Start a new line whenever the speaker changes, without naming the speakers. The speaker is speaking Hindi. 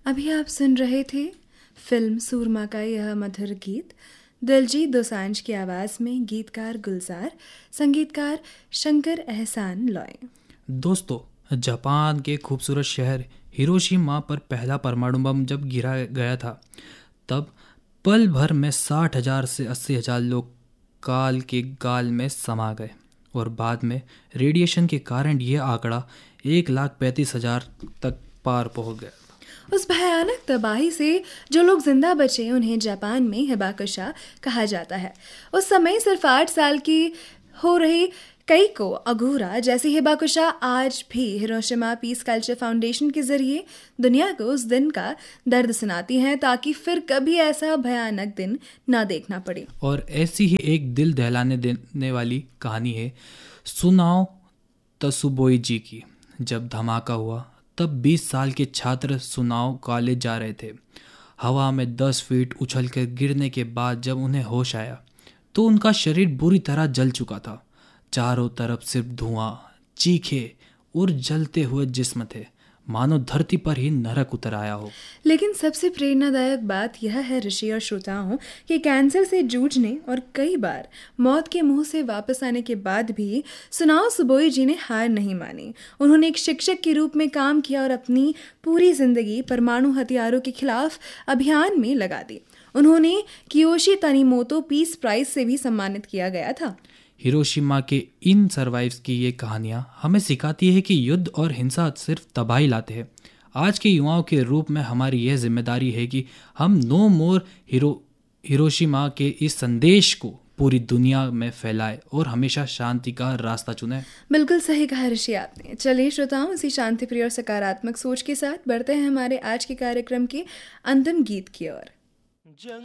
अभी आप सुन रहे थे फिल्म सूरमा का यह मधुर गीत। दिलजीत दोसांझ की आवाज़ में गीतकार गुलजार, संगीतकार शंकर एहसान लॉय।
दोस्तों, जापान के खूबसूरत शहर हिरोशिमा पर पहला परमाणु बम जब गिरा गया था, तब पल भर में 60,000 से 80,000 लोग काल के गाल में समा गए और बाद में रेडिएशन के कारण यह आंकड़ा 1,35,000 तक पार पहुंच गया।
उस भयानक तबाही से जो लोग जिंदा बचे उन्हें जापान में हिबाकुशा कहा जाता है। उस समय सिर्फ 8 साल की हो रही केइको ओगुरा जैसी हिबाकुशा आज भी हिरोशिमा पीस कल्चर फाउंडेशन के जरिए दुनिया को उस दिन का दर्द सुनाती हैं, ताकि फिर कभी ऐसा भयानक दिन ना देखना पड़े।
और ऐसी ही एक दिल दहलाने देने वाली कहानी है सुनाओ तसुबोई जी की। जब धमाका हुआ तब 20 साल के छात्र सुनाओ कॉलेज जा रहे थे। हवा में 10 फीट उछलकर गिरने के बाद जब उन्हें होश आया तो उनका शरीर बुरी तरह जल चुका था। चारों तरफ सिर्फ धुआं, चीखे और जलते हुए जिस्म थे, मानो धरती पर ही नरक उतर आया हो।
लेकिन सबसे प्रेरणादायक बात यह है ऋषि और श्रोताओं कि कैंसर से जूझने और कई बार मौत के मुंह से वापस आने के बाद भी सुनाओ सुबोई जी ने हार नहीं मानी। उन्होंने एक शिक्षक के रूप में काम किया और अपनी पूरी जिंदगी परमाणु हथियारों के खिलाफ अभियान में लगा दी। उन्होंने कियोशी तानीमोतो पीस प्राइज से भी सम्मानित किया गया था।
हिरोशिमा के इन सर्वाइव्स की ये कहानियाँ हमें सिखाती है कि युद्ध और हिंसा सिर्फ तबाही लाते हैं। आज के युवाओं के रूप में हमारी यह जिम्मेदारी है कि हम नो मोर हिरोशिमा के इस संदेश को पूरी दुनिया में फैलाएं और हमेशा शांति का रास्ता चुनें।
बिल्कुल सही कहा ऋषि आपने। चलिए श्रोताओं, इसी शांति प्रिय और सकारात्मक सोच के साथ बढ़ते हैं हमारे आज के कार्यक्रम के अंतिम गीत की ओर।